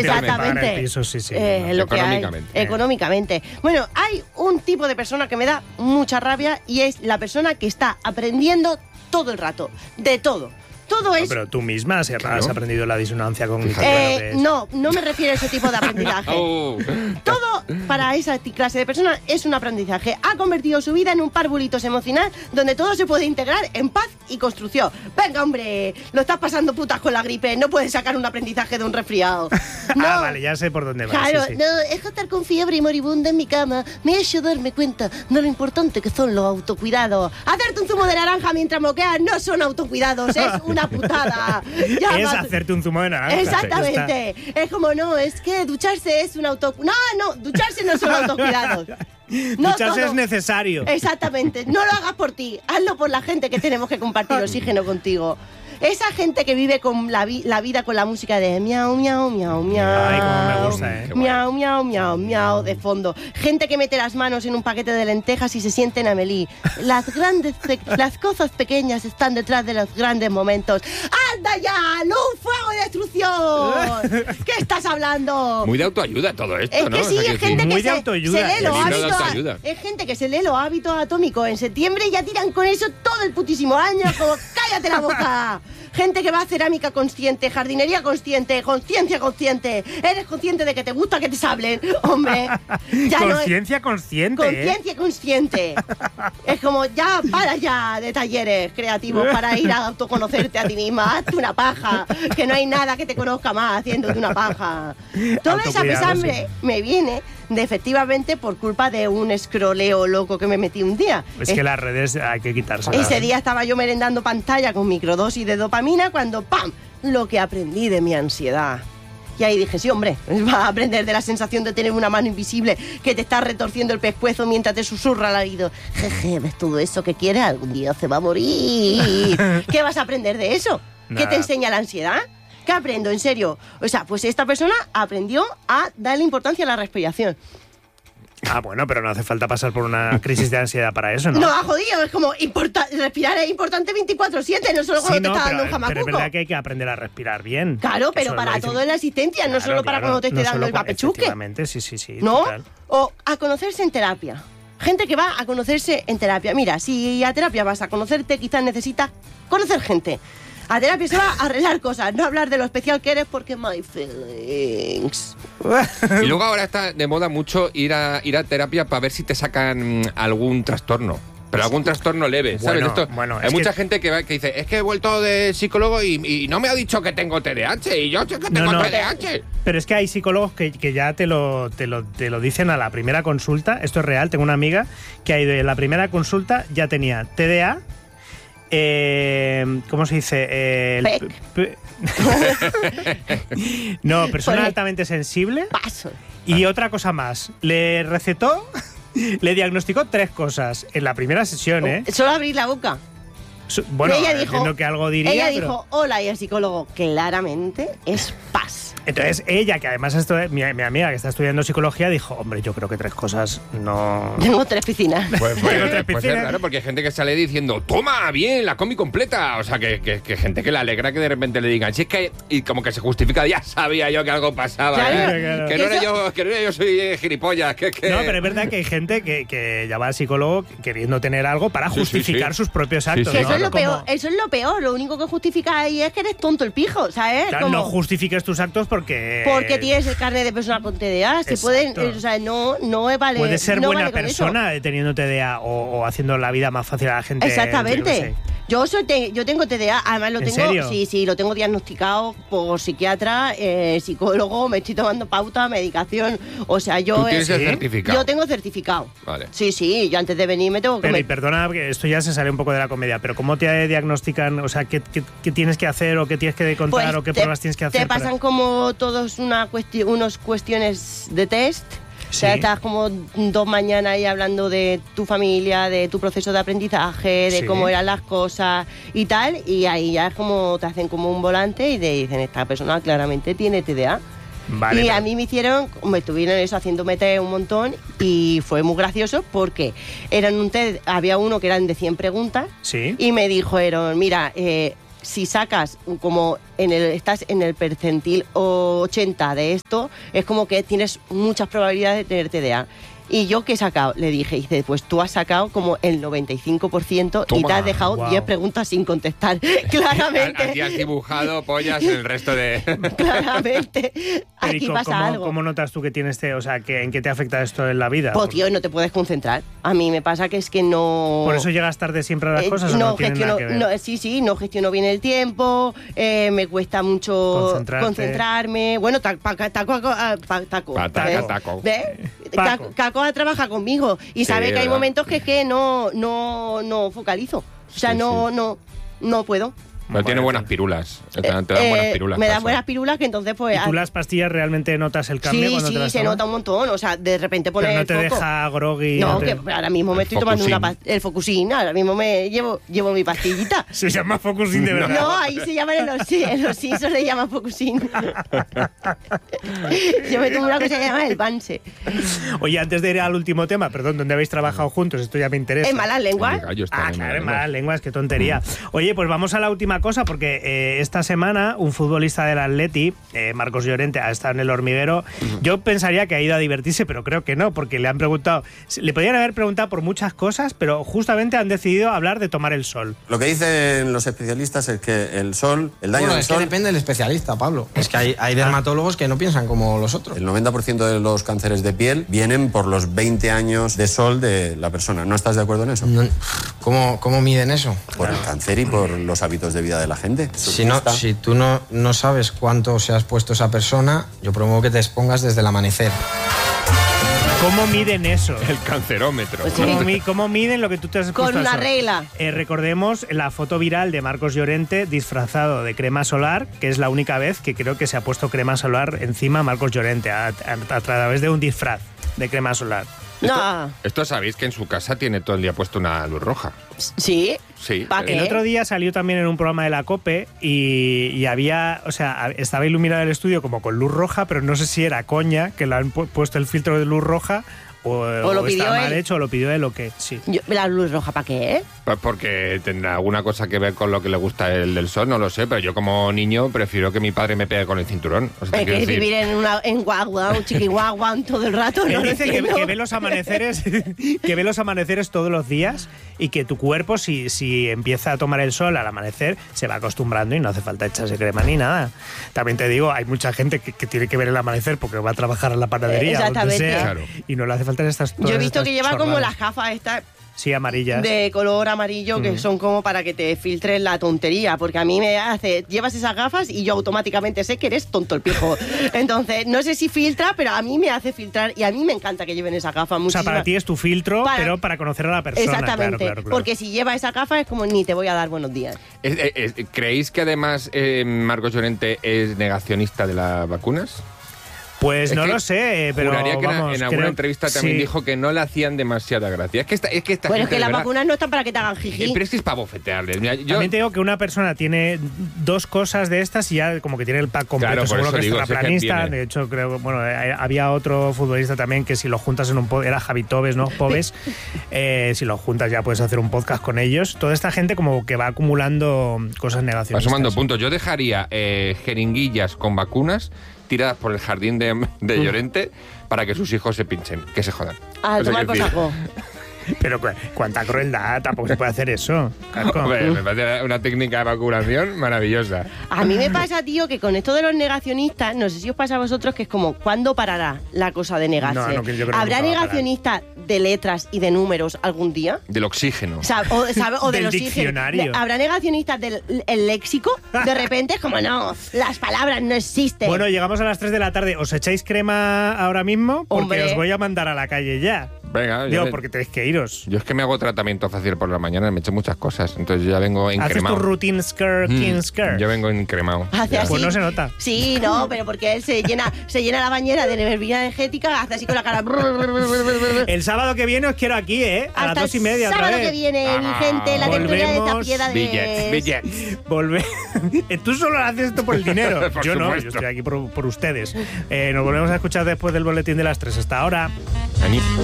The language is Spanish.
Exactamente. El piso, sí. Lo que hay, económicamente. Bueno, hay un tipo de persona que me da mucha rabia y es la persona que está aprendiendo todo el rato, de todo. Todo es... Pero tú misma has aprendido la disonancia cognitiva. No me refiero a ese tipo de aprendizaje. Todo para esa clase de persona es un aprendizaje. Ha convertido su vida en un parvulitos emocional donde todo se puede integrar en paz y construcción. Venga, hombre, lo estás pasando putas con la gripe. No puedes sacar un aprendizaje de un resfriado. No. Vale, ya sé por dónde vas. Claro, sí. no, es que estar con fiebre y moribunda en mi cama me ha hecho darme cuenta de lo importante que son los autocuidados. Hacerte un zumo de naranja mientras moqueas no son autocuidados, es una putada. Hacerte un zumo de naranja. Exactamente. Es como, no, es que ducharse es un No, ducharse no son autocuidados. No, ducharse todo. Es necesario. Exactamente. No lo hagas por ti, hazlo por la gente que tenemos que compartir oxígeno contigo. Esa gente que vive con la vida con la música de miau, miau, miau, miau. Ay, cómo me gusta, Miau, miau, miau, miau, de fondo. Gente que mete las manos en un paquete de lentejas y se siente en Amélie. Las cosas pequeñas están detrás de los grandes momentos. ¡Anda ya! ¡Luz, fuego y destrucción! ¿Qué estás hablando? Muy de autoayuda todo esto, es ¿no? que sí, es gente que se lee los hábitos. Es gente que se lee los hábitos atómicos en septiembre y ya tiran con eso todo el putísimo año. Como, ¡cállate la boca! Gente que va a cerámica consciente, jardinería consciente, conciencia consciente. Eres consciente de que te gusta que te sablen, hombre. Conciencia consciente. Conciencia consciente. Es como, ya, para ya de talleres creativos para ir a autoconocerte a ti misma. Hazte una paja, que no hay nada que te conozca más haciéndote una paja. Toda esa pesambre me viene efectivamente por culpa de un escroleo loco que me metí un día. Es que las redes hay que quitárselas. Ese día estaba yo merendando pantalla con microdosis de dopamina cuando ¡pam! Lo que aprendí de mi ansiedad. Y ahí dije, sí, hombre, vas a aprender de la sensación de tener una mano invisible que te está retorciendo el pescuezo mientras te susurra al oído. Jeje, ¿ves todo eso que quieres? Algún día se va a morir. ¿Qué vas a aprender de eso? Nada. ¿Qué te enseña la ansiedad? ¿Qué aprendo? En serio. O sea, pues esta persona aprendió a darle importancia a la respiración. Bueno, pero no hace falta pasar por una crisis de ansiedad para eso, ¿no? No, jodido, es como respirar es importante 24/7, no solo cuando te está dando un jamacuco. Pero es verdad que hay que aprender a respirar bien. Claro, pero eso para todo en la existencia, no solo para cuando te esté dando el papechuque. Efectivamente, sí. ¿No? Total. O a conocerse en terapia. Gente que va a conocerse en terapia. Mira, si a terapia vas a conocerte, quizás necesitas conocer gente. A terapia se va a arreglar cosas, no hablar de lo especial que eres porque my feelings. Y luego ahora está de moda mucho ir a terapia para ver si te sacan algún trastorno. Pero algún trastorno leve, ¿sabes? Hay mucha gente que dice, es que he vuelto de psicólogo y no me ha dicho que tengo TDAH y yo sé que tengo TDAH. Pero es que hay psicólogos que ya te lo dicen a la primera consulta. Esto es real, tengo una amiga que ha ido en la primera consulta, ya tenía TDA. ¿Cómo se dice? No, persona altamente sensible. Paso. Y otra cosa más. Le recetó, le diagnosticó 3 cosas en la primera sesión, ¿eh? Solo abrir la boca. Bueno, ella entiendo que algo diría. Ella dijo, hola, y el psicólogo, claramente es paz. Entonces ella, que además mi amiga que está estudiando psicología, dijo, hombre, yo creo que 3 cosas no... Tengo 3 piscinas. Pues es raro, porque hay gente que sale diciendo, toma, bien, la comí completa. O sea, que gente que le alegra que de repente le digan, si es que... Y como que se justifica, ya sabía yo que algo pasaba. Claro. Que no era yo soy gilipollas. No, pero es verdad que hay gente que ya va al psicólogo queriendo tener algo para justificar sus propios actos. Que ¿no? eso es lo peor. Lo único que justifica ahí es que eres tonto el pijo, ¿sabes? Claro, no justifiques tus actos porque tienes el carnet de persona con TDA. Se pueden, o sea, no vale. Puedes ser no buena vale persona teniendo TDA o haciendo la vida más fácil a la gente. Exactamente. Yo tengo TDA, además lo tengo. ¿Serio? Sí, lo tengo diagnosticado por psiquiatra, psicólogo, me estoy tomando pauta, medicación. O sea, yo. ¿Tú tienes el certificado? Yo tengo certificado. Vale. Sí, yo antes de venir me tengo que. Pero y perdona, que esto ya se sale un poco de la comedia, pero ¿cómo te diagnostican? O sea, ¿qué tienes que hacer o qué tienes que contar pues o qué pruebas tienes que hacer? Te pasan como todos unos cuestiones de test. O sea, estás como 2 mañanas ahí hablando de tu familia, de tu proceso de aprendizaje, de cómo eran las cosas y tal, y ahí ya es como te hacen como un volante y te dicen, esta persona claramente tiene TDA. Vale, y a mí me estuvieron eso haciéndome test un montón y fue muy gracioso porque eran un test, había uno que eran de 100 preguntas y me dijeron, mira, si sacas como estás en el percentil 80 de esto, es como que tienes muchas probabilidades de tener TDA. ¿Y yo qué he sacado? Le dije, dice, pues tú has sacado como el 95% y te has dejado 10 preguntas sin contestar. Claramente. Aquí has dibujado pollas en el resto de... Claramente. Aquí pasa algo. ¿Cómo notas tú que tienes o sea, ¿en qué te afecta esto en la vida? Pues tío, no te puedes concentrar. A mí me pasa que es que no... ¿Por eso llegas tarde siempre a las cosas? No, gestiono, no gestiono bien el tiempo, me cuesta mucho concentrarme. Bueno, Taco. ¿Ves? Caco trabaja conmigo y sabe que hay momentos que no focalizo. O sea, no puedo. Pero tiene buenas pirulas. Te dan buenas pirulas. Me dan buenas pirulas que entonces pues... ¿Y tú las pastillas realmente notas el cambio cuando te las se nota un montón. O sea, de repente pones pero no el te foco. Deja groggy. No, que ahora mismo me estoy tomando el Focusin. Ahora mismo me llevo mi pastillita. ¿Se llama Focusin de verdad? No, ahí se llama en los Simpsons le llama Focusin. Yo me tomo una cosa que se llama el Banse. Oye, antes de ir al último tema, perdón, ¿dónde habéis trabajado juntos? Esto ya me interesa. ¿En Malas Lenguas? Claro, en Malas Lenguas, qué tontería. Oye, pues vamos a la última cosa, porque esta semana un futbolista del Atleti, Marcos Llorente, ha estado en El Hormiguero. Yo pensaría que ha ido a divertirse, pero creo que no, porque le han preguntado, le podían haber preguntado por muchas cosas, pero justamente han decidido hablar de tomar el sol. Lo que dicen los especialistas es que el sol, el daño del sol... que depende del especialista, Pablo. Es que hay dermatólogos que no piensan como los otros. El 90% de los cánceres de piel vienen por los 20 años de sol de la persona. ¿No estás de acuerdo en eso? No. ¿Cómo miden eso? Por el cáncer y por los hábitos de vida de la gente. Si tú no sabes cuánto se has puesto esa persona, yo promuevo que te expongas desde el amanecer. ¿Cómo miden eso? El cancerómetro. Pues sí. ¿Cómo miden lo que tú te has puesto? Con una regla. Recordemos la foto viral de Marcos Llorente disfrazado de crema solar, que es la única vez que creo que se ha puesto crema solar encima Marcos Llorente, a través de un disfraz de crema solar. Esto sabéis que en su casa tiene todo el día puesto una luz roja. Sí. Sí. ¿Para qué? El otro día salió también en un programa de la COPE y había, o sea, estaba iluminado el estudio como con luz roja, pero no sé si era coña que le han puesto el filtro de luz roja o lo pidió está mal hecho o lo pidió él o qué. Sí. ¿La luz roja para qué? Pues porque tendrá alguna cosa que ver con lo que le gusta el del sol, no lo sé, pero yo como niño prefiero que mi padre me pegue con el cinturón. O sea, que vivir en guagua, un chiquihuagua todo el rato. Él dice que ve los amaneceres todos los días y que tu cuerpo, si empieza a tomar el sol al amanecer, se va acostumbrando y no hace falta echarse crema ni nada. También te digo, hay mucha gente que tiene que ver el amanecer porque va a trabajar en la panadería o donde sea, claro, y no le hace falta estas Yo he visto que lleva chorradas. Como las gafas estas. Sí, amarillas. De color amarillo, que son como para que te filtres la tontería, porque a mí me hace, llevas esas gafas y yo automáticamente sé que eres tonto el pijo. Entonces, no sé si filtra, pero a mí me hace filtrar y a mí me encanta que lleven esas gafas. O sea, para ti es tu filtro, pero para conocer a la persona. Exactamente, claro. Porque si lleva esa gafa es como ni te voy a dar buenos días. ¿Creéis que además Marcos Llorente es negacionista de las vacunas? Pues no lo sé, pero juraría que vamos, en alguna entrevista también dijo que no le hacían demasiada gracia. Es que esta bueno, gente, es que las vacunas no están para que te hagan jiji. Pero es que es para bofetearles. Mira, También te digo que una persona tiene dos cosas de estas y ya como que tiene el pack completo. Claro, seguro que es terraplanista. Es de hecho, creo, bueno, había otro futbolista también que si lo juntas en un podcast, era Javi Tobes, ¿no? Pobes. Si lo juntas ya puedes hacer un podcast con ellos. Toda esta gente como que va acumulando cosas negacionistas. Va sumando puntos. Yo dejaría jeringuillas con vacunas tiradas por el jardín de Llorente para que sus hijos se pinchen, que se jodan. Tomar por saco. Pero cuánta crueldad, tampoco se puede hacer eso. Hombre, me parece una técnica de vacunación maravillosa. A mí me pasa, tío, que con esto de los negacionistas, no sé si os pasa a vosotros, que es como, ¿cuándo parará la cosa de negarse? No, yo creo ¿Habrá negacionistas de letras y de números algún día? Del oxígeno. O del diccionario. ¿Habrá negacionistas del léxico? De repente es como, no, las palabras no existen. Bueno, llegamos a las 3 de la tarde. ¿Os echáis crema ahora mismo? Porque Hombre, os voy a mandar a la calle ya. Venga, porque tenéis que iros. Yo es que me hago tratamiento facial por la mañana, me echo muchas cosas, entonces yo ya vengo encremado. ¿Haces tu routine skincare? Yo vengo encremado. Hace así. Pues no se nota. Sí, no, pero porque él se llena la bañera de bebida energética, hace así con la cara. El sábado que viene os quiero aquí, ¿eh? A las 2:30 otra vez. El sábado que viene, mi gente, la tertulia de Tapiedad de... Billets. Tú solo haces esto por el dinero. Yo no, supuesto. yo estoy aquí por ustedes. Nos volvemos a escuchar después del boletín de las 3. Hasta ahora.